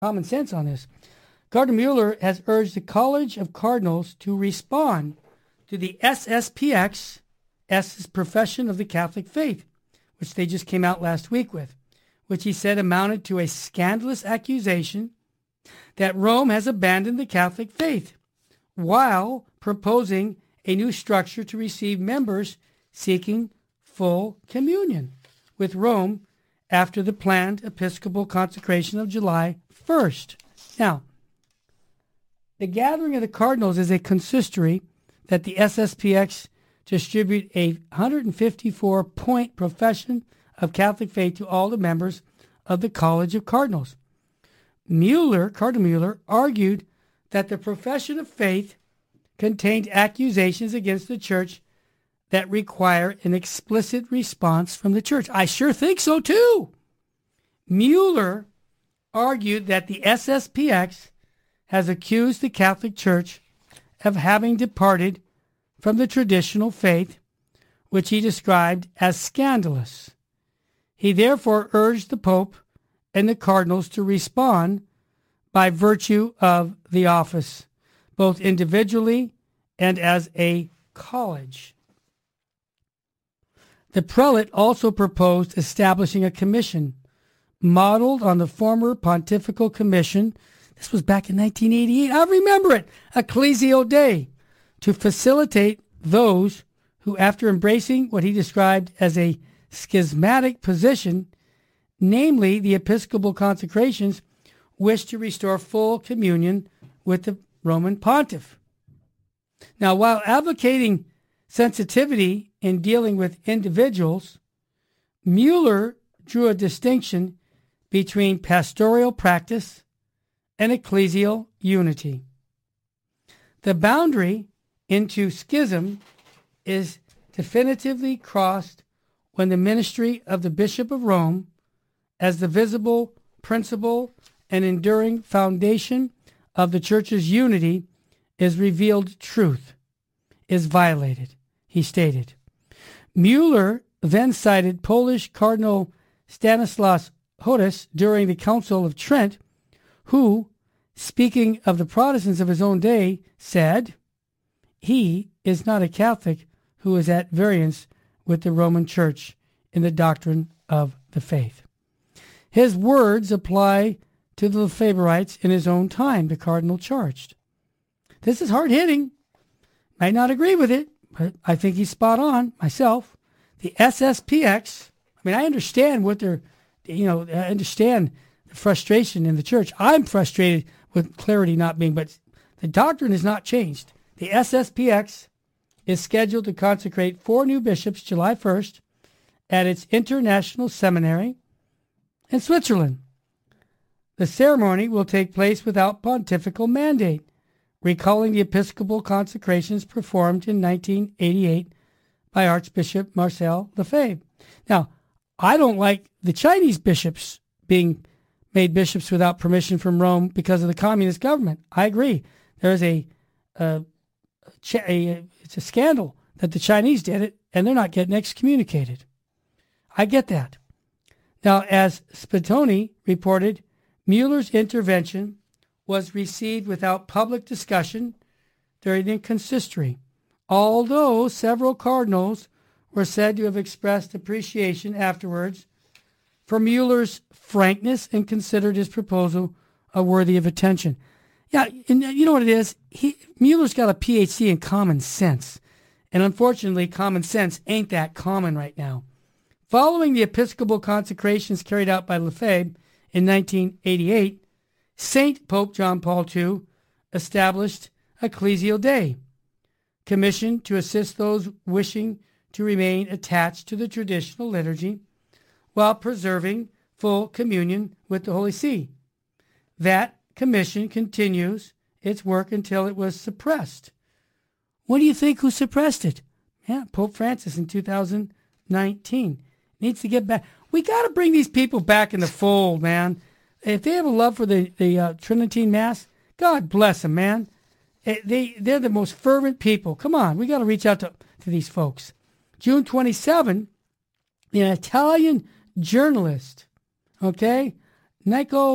common sense on this. Cardinal Mueller has urged the College of Cardinals to respond to the SSPX's profession of the Catholic faith, which they just came out last week with, which he said amounted to a scandalous accusation that Rome has abandoned the Catholic faith while proposing a new structure to receive members seeking full communion with Rome after the planned Episcopal consecration of July 1st. Now, the gathering of the cardinals is a consistory that the SSPX distribute a 154-point profession of Catholic faith to all the members of the College of Cardinals. Cardinal Mueller, argued that the profession of faith contained accusations against the church that require an explicit response from the church. I sure think so too. Mueller argued that the SSPX has accused the Catholic Church of having departed from the traditional faith, which he described as scandalous. He therefore urged the Pope and the cardinals to respond by virtue of the office, both individually and as a college. The prelate also proposed establishing a commission modeled on the former Pontifical Commission. This was back in 1988. I remember it, Ecclesial Dei, to facilitate those who, after embracing what he described as a schismatic position, namely the Episcopal consecrations, wished to restore full communion with the Roman Pontiff. Now, while advocating sensitivity in dealing with individuals, Mueller drew a distinction between pastoral practice and ecclesial unity. The boundary into schism is definitively crossed when the ministry of the Bishop of Rome, as the visible principle and enduring foundation of the Church's unity, is revealed truth, is violated, he stated. Mueller then cited Polish Cardinal Stanislaus Hodes during the Council of Trent, who, speaking of the Protestants of his own day, said, "He is not a Catholic who is at variance with the Roman Church in the doctrine of the faith." His words apply to the Lefebvrites in his own time, the cardinal charged. This is hard-hitting. Might not agree with it, but I think he's spot on myself. The SSPX, I understand what they're, I understand the frustration in the church. I'm frustrated with clarity not being, but the doctrine has not changed. The SSPX is scheduled to consecrate 4 new bishops July 1st at its international seminary in Switzerland. The ceremony will take place without pontifical mandate, recalling the Episcopal consecrations performed in 1988 by Archbishop Marcel Lefebvre. Now, I don't like the Chinese bishops being made bishops without permission from Rome because of the communist government. I agree. There is it's a scandal that the Chinese did it, and they're not getting excommunicated. I get that. Now, as Spitoni reported, Mueller's intervention was received without public discussion during the consistory, although several cardinals were said to have expressed appreciation afterwards for Mueller's frankness and considered his proposal worthy of attention. Yeah, and you know what it is? Mueller's got a PhD in common sense, and unfortunately, common sense ain't that common right now. Following the Episcopal consecrations carried out by Lefebvre in 1988, Saint Pope John Paul II established Ecclesial Dei, commissioned to assist those wishing to remain attached to the traditional liturgy while preserving full communion with the Holy See. That commission continues its work until it was suppressed. What do you think who suppressed it? Yeah, Pope Francis in 2019. Needs to get back. We got to bring these people back in the fold, man. If they have a love for the Tridentine Mass, God bless them, man. They're the most fervent people. Come on, we got to reach out to these folks. June 27, an Italian journalist, Nico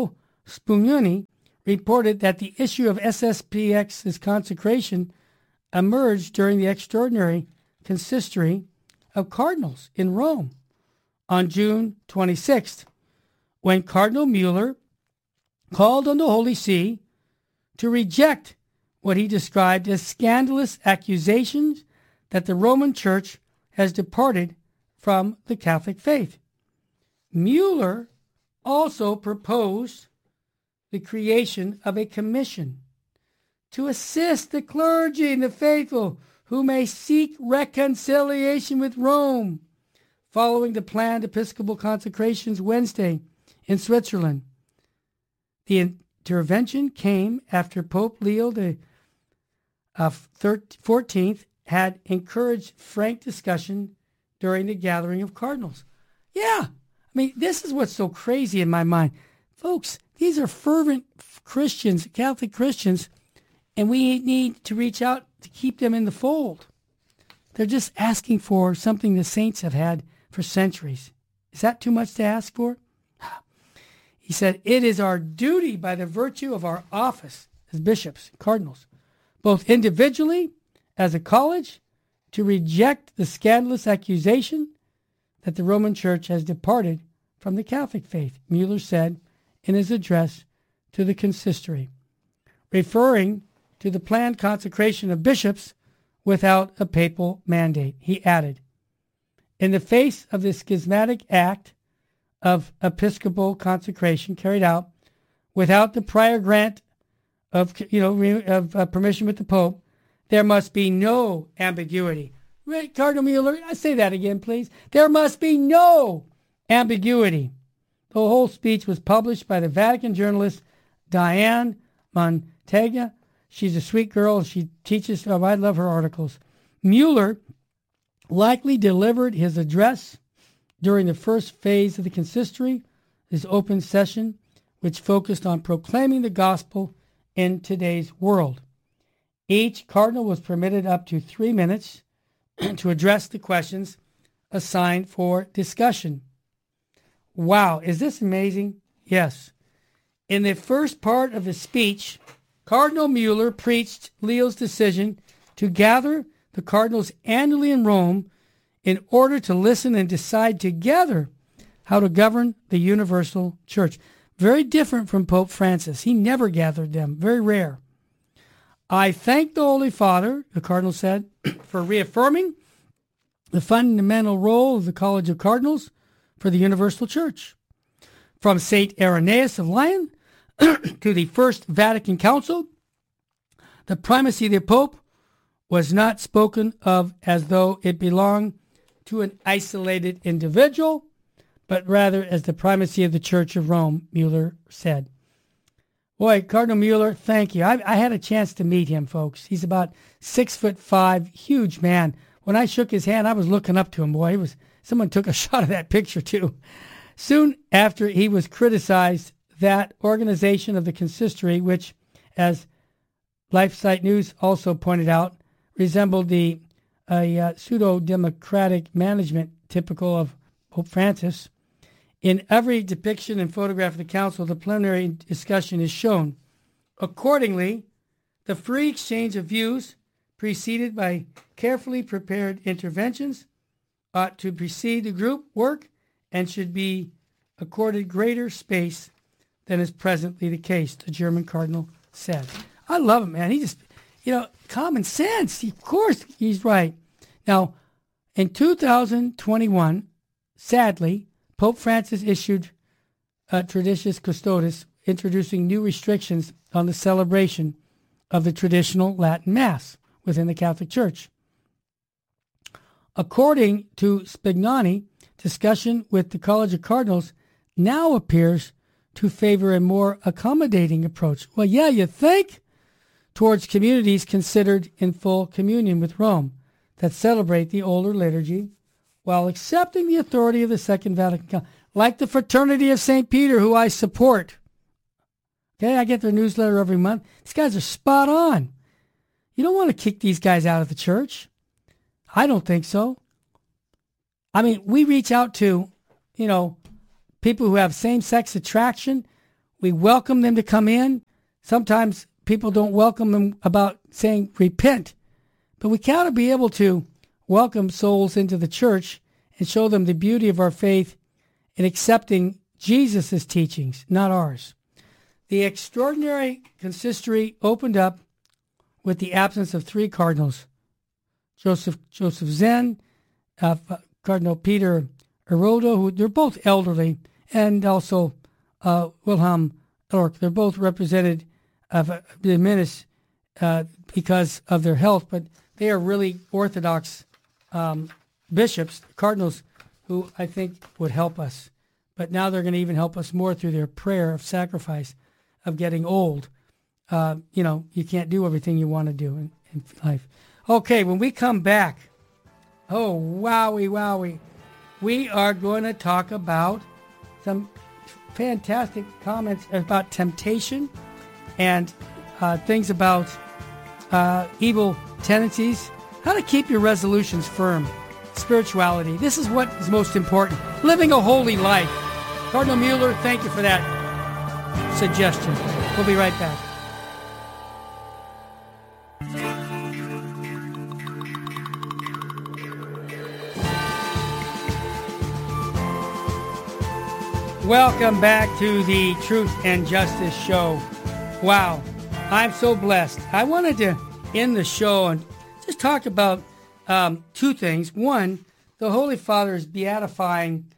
Spugnani reported that the issue of SSPX's consecration emerged during the extraordinary consistory of cardinals in Rome on June 26th, when Cardinal Mueller called on the Holy See to reject what he described as scandalous accusations that the Roman Church has departed from the Catholic faith. Mueller also proposed the creation of a commission to assist the clergy and the faithful who may seek reconciliation with Rome following the planned Episcopal consecrations Wednesday in Switzerland. The intervention came after Pope Leo XIV had encouraged frank discussion during the gathering of cardinals. Yeah, I mean, this is what's so crazy in my mind. Folks, these are fervent Christians, Catholic Christians, and we need to reach out to keep them in the fold. They're just asking for something the saints have had for centuries. Is that too much to ask for? He said, it is our duty by the virtue of our office as bishops, cardinals, both individually as a college, to reject the scandalous accusation that the Roman Church has departed from the Catholic faith, Mueller said in his address to the consistory, referring to the planned consecration of bishops without a papal mandate. He added, in the face of the schismatic act of episcopal consecration carried out without the prior grant of permission with the Pope, there must be no ambiguity. Right, Cardinal Mueller, I say that again, please. There must be no ambiguity. The whole speech was published by the Vatican journalist Diane Montagna. She's a sweet girl. She teaches. I love her articles. Mueller likely delivered his address during the first phase of the consistory, his open session, which focused on proclaiming the gospel in today's world. Each cardinal was permitted up to 3 minutes to address the questions assigned for discussion. Wow, is this amazing? Yes. In the first part of his speech, Cardinal Mueller preached Leo's decision to gather the cardinals annually in Rome in order to listen and decide together how to govern the universal church. Very different from Pope Francis. He never gathered them. Very rare. I thank the Holy Father, the cardinal said, for reaffirming the fundamental role of the College of Cardinals for the universal church. From St. Irenaeus of Lyon to the First Vatican Council, the primacy of the Pope was not spoken of as though it belonged to an isolated individual, but rather as the primacy of the Church of Rome, Mueller said. Boy, Cardinal Mueller, thank you. I had a chance to meet him, folks. He's about 6'5", huge man. When I shook his hand, I was looking up to him. Boy, someone took a shot of that picture too. Soon after he was criticized, that organization of the consistory, which, as LifeSite News also pointed out, resembled a pseudo-democratic management typical of Pope Francis. In every depiction and photograph of the council, the preliminary discussion is shown. Accordingly, the free exchange of views, preceded by carefully prepared interventions, ought to precede the group work and should be accorded greater space than is presently the case, the German cardinal said. I love him, man. He just, common sense. Of course, he's right. Now, in 2021, sadly, Pope Francis issued Traditionis Custodes, introducing new restrictions on the celebration of the traditional Latin Mass within the Catholic Church. According to Spugnani, discussion with the College of Cardinals now appears to favor a more accommodating approach. Well, yeah, you think? Towards communities considered in full communion with Rome that celebrate the older liturgy while accepting the authority of the Second Vatican Council, like the Fraternity of St. Peter, who I support. Okay, I get their newsletter every month. These guys are spot on. You don't want to kick these guys out of the church. I don't think so. I mean, we reach out to, people who have same-sex attraction. We welcome them to come in. Sometimes people don't welcome them about saying repent, but we gotta be able to welcome souls into the church and show them the beauty of our faith in accepting Jesus' teachings, not ours. The extraordinary consistory opened up with the absence of three cardinals, Joseph Zen, Cardinal Peter Erodo, who they're both elderly, and also Wilhelm Ork. They're both represented diminished because of their health, but they are really Orthodox bishops, cardinals, who I think would help us. But now they're going to even help us more through their prayer of sacrifice of getting old. You can't do everything you want to do in life. Okay, when we come back, oh, wowie, we are going to talk about some fantastic comments about temptation and things about evil tendencies, how to keep your resolutions firm, spirituality. This is what is most important, living a holy life. Cardinal Mueller, thank you for that suggestion. We'll be right back. Welcome back to the Truth and Justice Show. Wow, I'm so blessed. I wanted to end the show and just talk about two things. One, the Holy Father is beatifying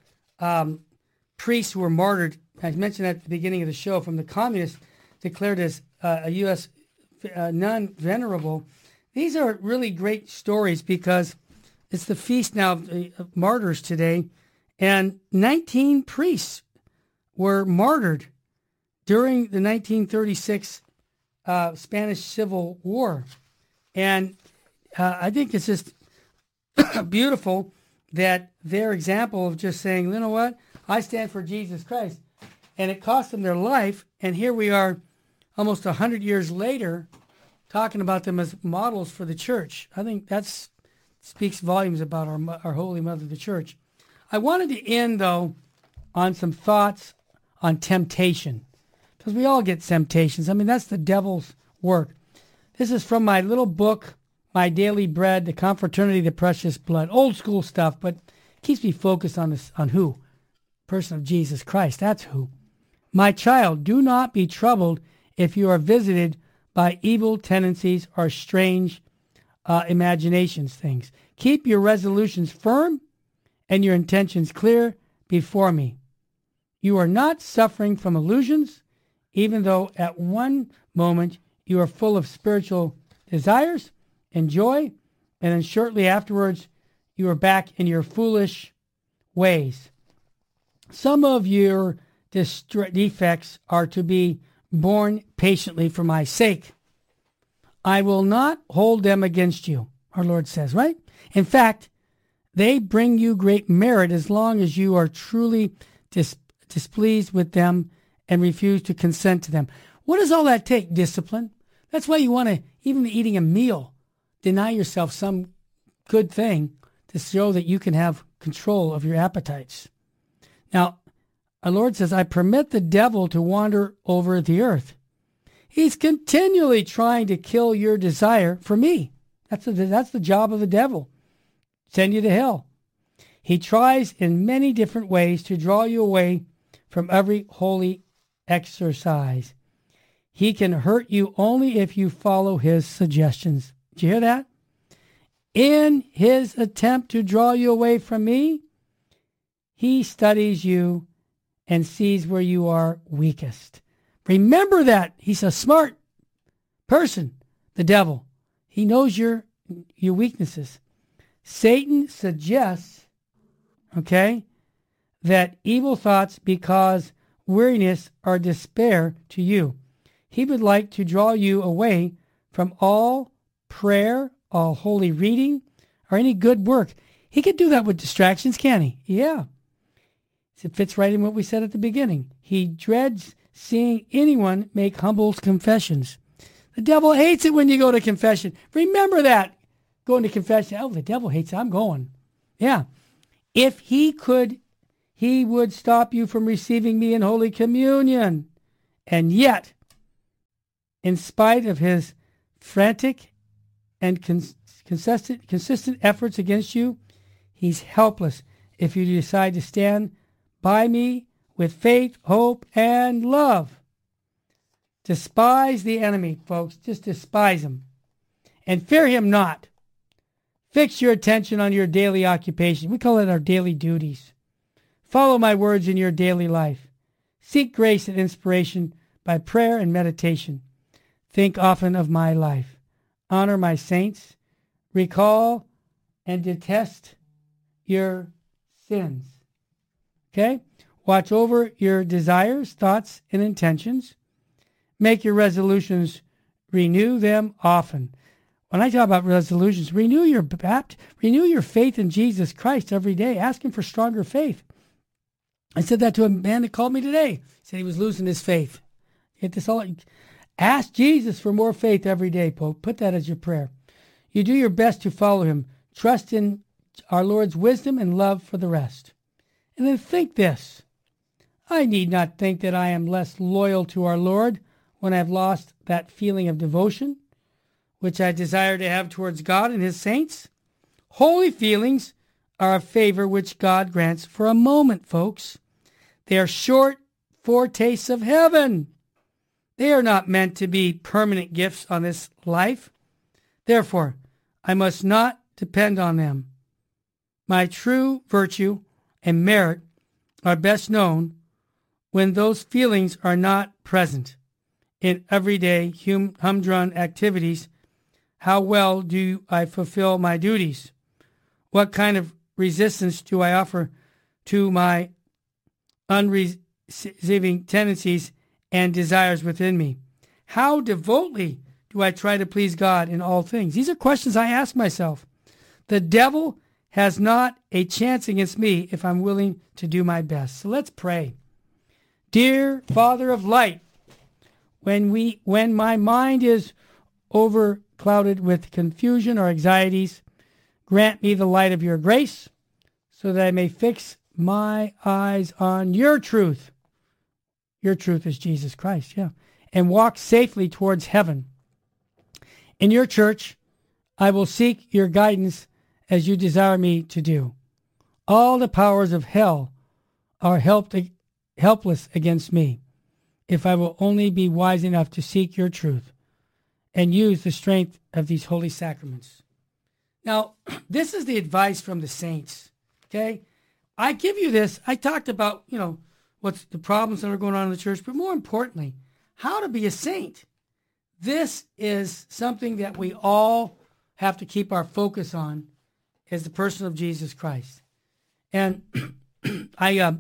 priests who were martyred. I mentioned at the beginning of the show, from the communists declared as a U.S. non-venerable. These are really great stories because it's the feast now of martyrs today, and 19 priests were martyred during the 1936 Spanish Civil War. And I think it's just beautiful that their example of just saying, you know what, I stand for Jesus Christ. And it cost them their life. And here we are almost 100 years later talking about them as models for the church. I think that speaks volumes about our Holy Mother, the Church. I wanted to end, though, on some thoughts on temptation, because we all get temptations. I mean, that's the devil's work. This is from my little book, My Daily Bread, The Confraternity, the Precious Blood. Old school stuff, but keeps me focused on this, on who? Person of Jesus Christ. That's who. My child, do not be troubled if you are visited by evil tendencies or strange imaginations, things. Keep your resolutions firm and your intentions clear before me. You are not suffering from illusions, even though at one moment you are full of spiritual desires and joy, and then shortly afterwards you are back in your foolish ways. Some of your defects are to be borne patiently for my sake. I will not hold them against you, our Lord says, right? In fact, they bring you great merit as long as you are truly displeased with them and refuse to consent to them. What does all that take? Discipline. That's why you want to, even eating a meal, deny yourself some good thing to show that you can have control of your appetites. Now, our Lord says, I permit the devil to wander over the earth. He's continually trying to kill your desire for me. That's the job of the devil. Send you to hell. He tries in many different ways to draw you away from every holy exercise. He can hurt you only if you follow his suggestions. Did you hear that? In his attempt to draw you away from me, he studies you and sees where you are weakest. Remember that. He's a smart person, the devil. He knows your weaknesses. Satan suggests, that evil thoughts cause weariness or despair to you. He would like to draw you away from all prayer, all holy reading, or any good work. He could do that with distractions, can't he? Yeah. It fits right in what we said at the beginning. He dreads seeing anyone make humble confessions. The devil hates it when you go to confession. Remember that. Going to confession. Oh, the devil hates it. I'm going. Yeah. If he could, he would stop you from receiving me in Holy Communion And yet, in spite of his frantic and consistent efforts against you, he's helpless if you decide to stand by me with faith, hope, and love. Despise the enemy, folks. Just despise him. And fear him not. Fix your attention on your daily occupation. We call it our daily duties. Follow my words in your daily life. Seek grace and inspiration by prayer and meditation. Think often of my life. Honor my saints. Recall and detest your sins. Okay? Watch over your desires, thoughts, and intentions. Make your resolutions. Renew them often. When I talk about resolutions, renew your faith in Jesus Christ every day. Ask him for stronger faith. I said that to a man that called me today. He said he was losing his faith. Get this all. Ask Jesus for more faith every day, Pope. Put that as your prayer. You do your best to follow him. Trust in our Lord's wisdom and love for the rest. And then think this. I need not think that I am less loyal to our Lord when I have lost that feeling of devotion, which I desire to have towards God and his saints. Holy feelings are a favor which God grants for a moment, folks. They are short foretastes of heaven. They are not meant to be permanent gifts on this life. Therefore, I must not depend on them. My true virtue and merit are best known when those feelings are not present in everyday humdrum activities. How well do I fulfill my duties? What kind of resistance do I offer to my unreceiving tendencies and desires within me? How devotedly do I try to please God in all things? These are questions I ask myself. The devil has not a chance against me if I'm willing to do my best. So let's pray. Dear Father of light, when my mind is overclouded with confusion or anxieties, grant me the light of your grace so that I may fix my eyes on your truth. Your truth is Jesus Christ, and walk safely towards heaven. In your church, I will seek your guidance as you desire me to do. All the powers of hell are helpless against me if I will only be wise enough to seek your truth and use the strength of these holy sacraments. Now, this is the advice from the saints, okay? I give you this. I talked about, what's the problems that are going on in the church, but more importantly, how to be a saint. This is something that we all have to keep our focus on as the person of Jesus Christ. And I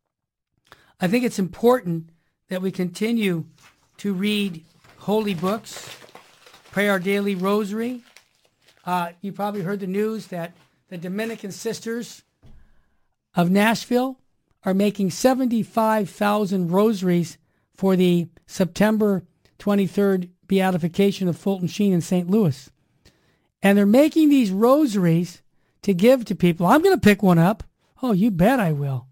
think it's important that we continue to read holy books, pray our daily rosary. You probably heard the news that the Dominican Sisters of Nashville are making 75,000 rosaries for the September 23rd beatification of Fulton Sheen in St. Louis. And they're making these rosaries to give to people. I'm going to pick one up. Oh, you bet I will.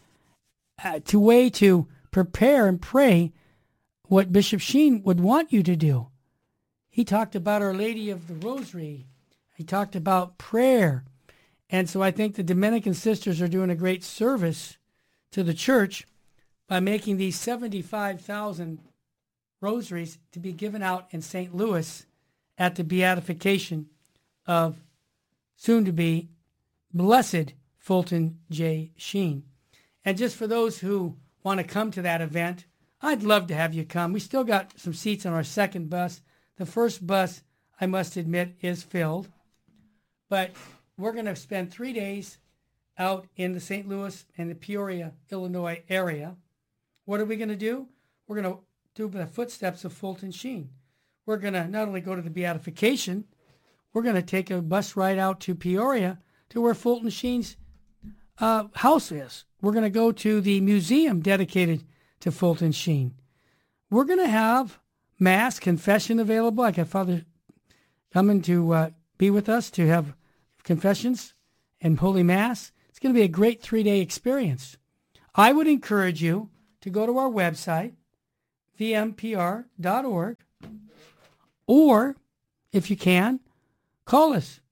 To prepare and pray what Bishop Sheen would want you to do. He talked about Our Lady of the Rosary. He talked about prayer. And so I think the Dominican sisters are doing a great service to the church by making these 75,000 rosaries to be given out in St. Louis at the beatification of soon-to-be blessed Fulton J. Sheen. And just for those who want to come to that event, I'd love to have you come. We still got some seats on our second bus. The first bus, I must admit, is filled. But we're going to spend 3 days out in the St. Louis and the Peoria, Illinois area. What are we going to do? We're going to do the footsteps of Fulton Sheen. We're going to not only go to the beatification, we're going to take a bus ride out to Peoria to where Fulton Sheen's house is. We're going to go to the museum dedicated to Fulton Sheen. We're going to have Mass, confession available. I got Father coming to be with us to have confessions and Holy Mass. It's going to be a great 3-day experience. I would encourage you to go to our website, vmpr.org, or, if you can, call us,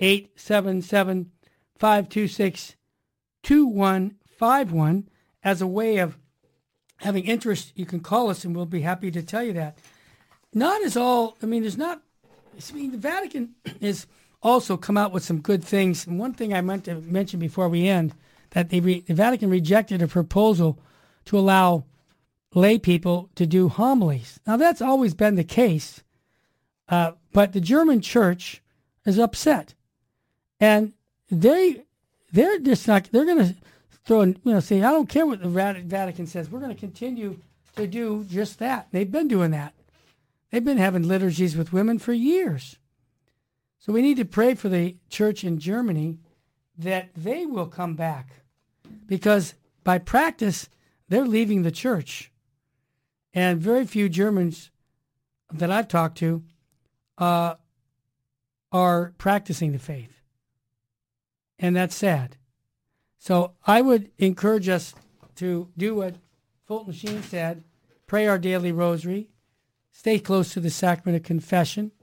877-526-2151. As a way of having interest, you can call us, and we'll be happy to tell you that. The Vatican has also come out with some good things. And one thing I meant to mention before we end, that the Vatican rejected a proposal to allow lay people to do homilies. Now, that's always been the case, but the German church is upset. And they're just not, they're going to throw in, say, I don't care what the Vatican says. We're going to continue to do just that. They've been doing that. They've been having liturgies with women for years. So we need to pray for the church in Germany that they will come back, because by practice, they're leaving the church. And very few Germans that I've talked to are practicing the faith. And that's sad. So I would encourage us to do what Fulton Sheen said, pray our daily rosary, stay close to the sacrament of confession.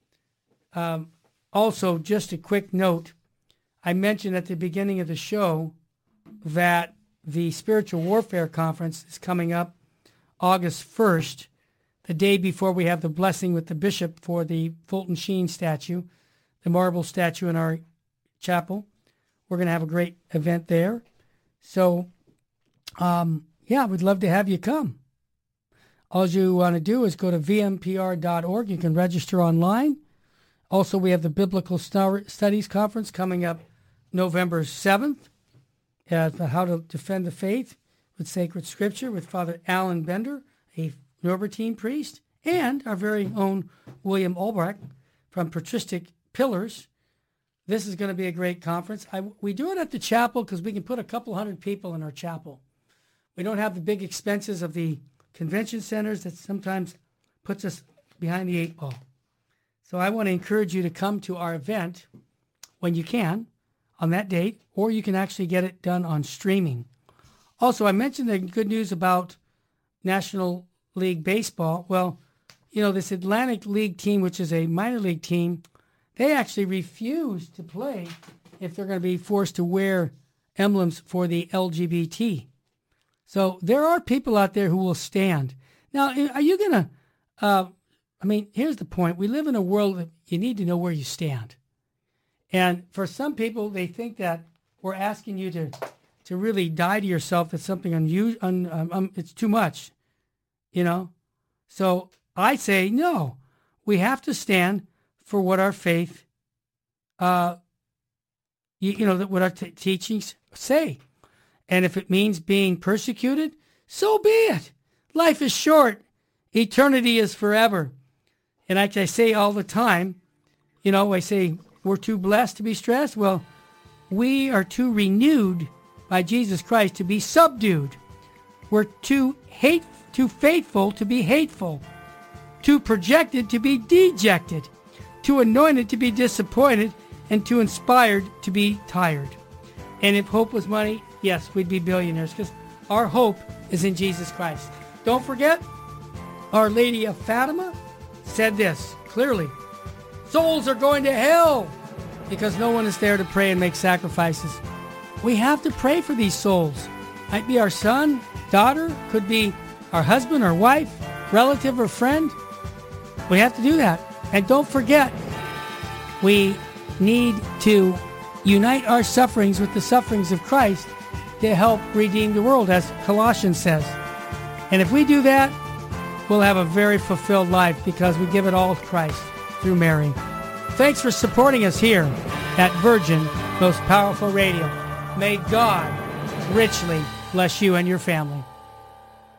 Also, just a quick note, I mentioned at the beginning of the show that the Spiritual Warfare Conference is coming up August 1st, the day before we have the blessing with the bishop for the Fulton Sheen statue, the marble statue in our chapel. We're going to have a great event there. So, we'd love to have you come. All you want to do is go to vmpr.org. You can register online. Also, we have the Biblical Studies Conference coming up November 7th, How to Defend the Faith with Sacred Scripture with Father Alan Bender, a Norbertine priest, and our very own William Albrecht from Patristic Pillars. This is going to be a great conference. We do it at the chapel because we can put a couple hundred people in our chapel. We don't have the big expenses of the convention centers that sometimes puts us behind the eight ball. So I want to encourage you to come to our event when you can on that date, or you can actually get it done on streaming. Also, I mentioned the good news about National League Baseball. Well, this Atlantic League team, which is a minor league team, they actually refuse to play if they're going to be forced to wear emblems for the LGBT. So there are people out there who will stand. Now, are you going to, here's the point. We live in a world that you need to know where you stand. And for some people, they think that we're asking you to really die to yourself. That's something unusual. It's too much, So I say, no, we have to stand for what our faith, what our teachings say. And if it means being persecuted, so be it. Life is short. Eternity is forever. And like I say all the time, I say we're too blessed to be stressed. Well, we are too renewed by Jesus Christ to be subdued. We're too faithful to be hateful, too projected to be dejected, too anointed to be disappointed, and too inspired to be tired. And if hope was money, yes, we'd be billionaires, because our hope is in Jesus Christ. Don't forget, Our Lady of Fatima said this clearly: souls are going to hell because no one is there to pray and make sacrifices. We have to pray for these souls. Might be our son, daughter, could be our husband or wife, relative or friend. We have to do that. And don't forget, we need to unite our sufferings with the sufferings of Christ to help redeem the world, as Colossians says. And if we do that, we'll have a very fulfilled life because we give it all to Christ through Mary. Thanks for supporting us here at Virgin Most Powerful Radio. May God richly bless you and your family.